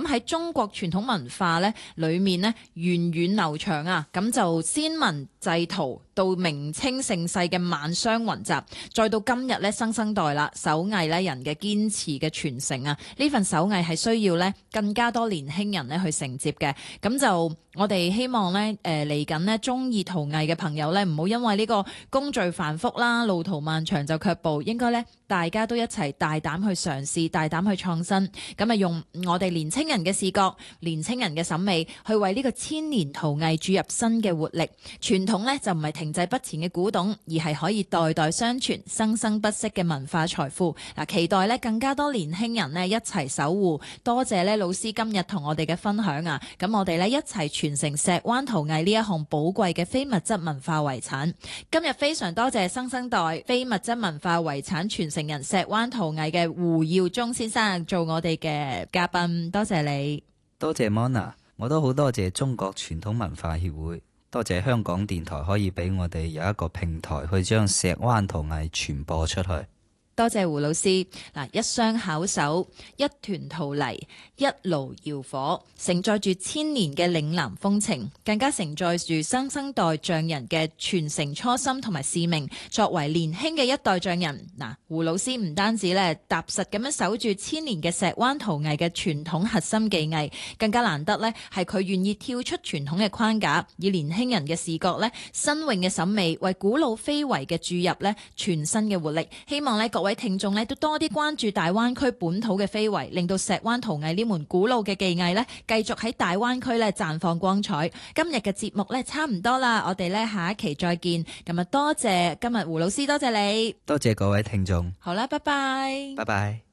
喺中國傳統文化咧裏面咧源遠流長啊，咁就先民製陶到明清盛世嘅萬商雲集，再到今日咧新生代啦手藝咧人嘅堅持嘅傳承啊，呢份手藝係需要咧更加多年輕人咧去承接嘅。咁就我哋希望咧嚟緊呢中意陶藝嘅朋友咧，唔好因為呢個工序繁複啦、路途漫長就卻步，應該咧大家都一齊大膽去嘗試、大膽去創新，咁啊用我哋年青人嘅視覺、年青人嘅審美去為呢個千年陶藝注入新嘅活力。傳統咧就唔係停滯不前嘅古董，而係可以代代相傳、生生不息嘅文化財富。嗱，期待咧更加多年輕人咧一齊守護。多謝咧老師今日同我哋嘅分享啊！咁我哋咧一齊傳承石灣陶藝呢一項寶貴嘅非物質文化遺產。今日非常多謝新生代非物質文化遺產傳承人石灣陶藝嘅胡耀宗先生做我哋嘅嘉賓，多謝你。 多謝 Mona， 我都好多謝中國傳統文化協會，多謝香港電台可以俾我哋有一個平台去將石灣陶藝傳播出去。 多謝胡老師。嗱，一雙巧手，一團陶泥，一爐窯火，承載住千年嘅嶺南風情，更加承載住新生代匠人嘅傳承初心同埋使命。作為年輕嘅一代匠人，嗱，胡老師唔單止咧踏實咁樣守住千年嘅石灣陶藝嘅傳統核心技藝，更加難得咧係佢願意跳出傳統嘅框架，以年輕人嘅視覺咧新穎嘅審美，為古老非遺嘅注入咧全新嘅活力。希望咧各位聽眾咧都多啲關注大灣區本土嘅非遺，令到石灣陶藝呢門古老嘅技藝咧繼續喺大灣區咧綻放光彩。今日嘅節目咧差唔多啦，我哋咧下一期再見。咁啊，多謝今日胡老師，多謝你， 多謝各位聽眾。 好啦，拜拜， 拜拜。